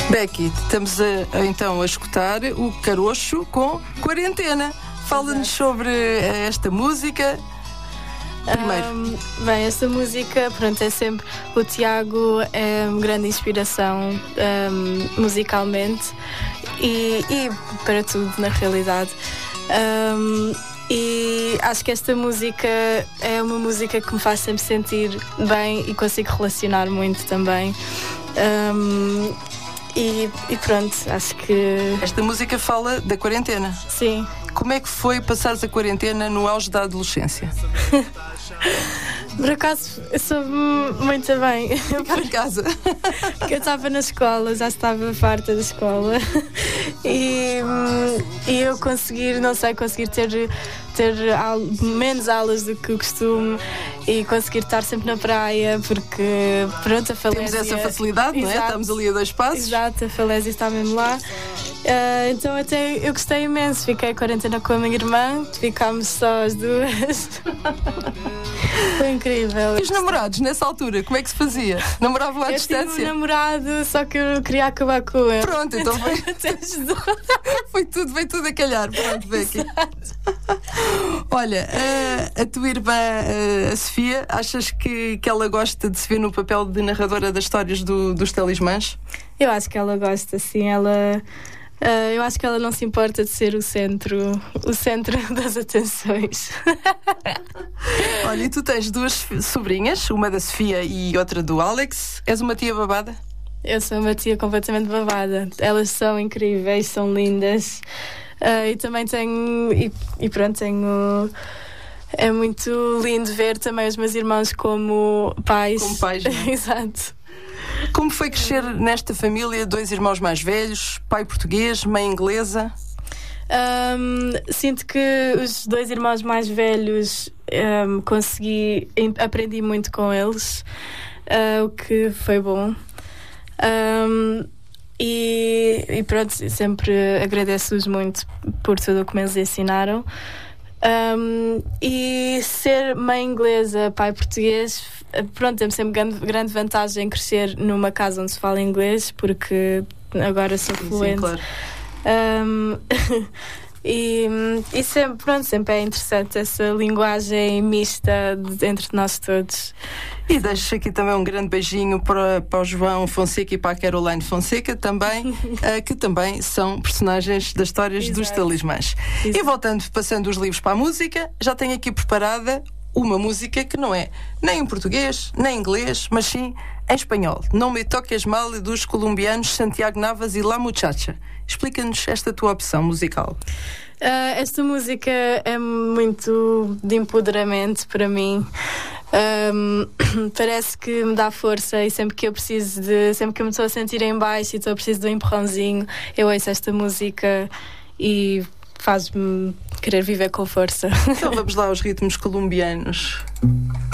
Becky, estamos então a escutar o Carocho com Quarentena. Fala-nos sobre esta música. Primeiro. Bem, esta música, pronto, é sempre... O Tiago é uma grande inspiração musicalmente e para tudo, na realidade. E acho que esta música é uma música que me faz sempre sentir bem e consigo relacionar muito também. E pronto, acho que... Esta música fala da quarentena. Sim. Como é que foi passares a quarentena no auge da adolescência? Por acaso, eu soube muito bem. Ficar em casa. Porque eu estava na escola, já estava farta da escola. E eu conseguir ter menos aulas do que o costume e conseguir estar sempre na praia, porque pronto, a falésia... Temos essa facilidade, Exato. Não é? Estamos ali a 2 passos. Exato, a falésia está mesmo lá. Então até eu gostei imenso. Fiquei em quarentena com a minha irmã, ficámos só as duas. Foi incrível. E os namorados, nessa altura, como é que se fazia? Namoravam à distância? Eu tive um namorado, só que eu queria acabar com ele. Pronto, então foi... veio tudo a calhar. Pronto, Becky. Olha, a tua irmã, a Sofia, achas que ela gosta de se ver no papel de narradora das histórias dos talismãs? Eu acho que ela gosta, sim. Eu acho que ela não se importa de ser o centro das atenções. Olha, e tu tens 2 sobrinhas, uma da Sofia e outra do Alex. És uma tia babada? Eu sou uma tia completamente babada. Elas são incríveis, são lindas. E também tenho... E pronto, tenho... É muito lindo ver também os meus irmãos como pais. Como pais, não é? Exato. Como foi crescer nesta família, 2 irmãos mais velhos, pai português, mãe inglesa? Sinto que os 2 irmãos mais velhos aprendi muito com eles, o que foi bom. E pronto, sempre agradeço-os muito por tudo o que me eles ensinaram. E ser mãe inglesa, pai português, pronto, temos sempre grande vantagem em crescer numa casa onde se fala inglês, porque agora sou fluente. Sim, claro. E sempre é interessante essa linguagem mista entre nós todos. E deixo aqui também um grande beijinho para o João Fonseca e para a Caroline Fonseca também, que também são personagens das histórias Exato. dos talismãs. Exato. E voltando, passando os livros para a música, já tenho aqui preparada uma música que não é nem em português, nem em inglês, mas sim em espanhol. Não me toques mal, dos colombianos Santiago Navas e La Muchacha. Explica-nos esta tua opção musical. Esta música é muito de empoderamento para mim. Parece que me dá força e sempre que eu me estou a sentir em baixo e preciso de um empurrãozinho, eu ouço esta música e faz-me querer viver com força. Então vamos lá aos ritmos colombianos.